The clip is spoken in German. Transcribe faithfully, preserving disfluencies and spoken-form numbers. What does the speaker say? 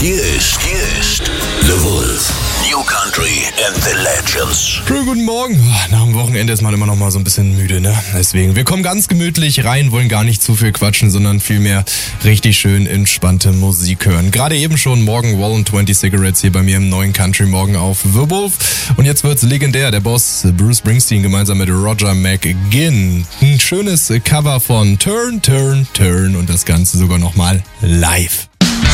Hier ist, hier ist The Wolf. New Country and the Legends. Schönen guten Morgen. Nach dem Wochenende ist man immer noch mal so ein bisschen müde, ne? Deswegen, wir kommen ganz gemütlich rein, wollen gar nicht zu viel quatschen, sondern vielmehr richtig schön entspannte Musik hören. Gerade eben schon morgen Wallen zwanzig Cigarettes hier bei mir im neuen Country Morgen auf The Wolf. Und jetzt wird's legendär. Der Boss Bruce Springsteen gemeinsam mit Roger McGuinn. Ein schönes Cover von Turn, Turn, Turn und das Ganze sogar nochmal live.